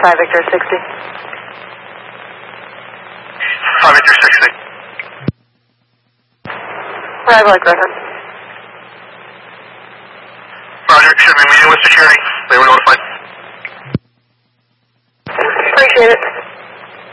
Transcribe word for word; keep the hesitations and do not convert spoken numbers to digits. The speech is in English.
five Victor sixty. five Victor sixty. Arrival at Griffin. Roger, should be meeting with security.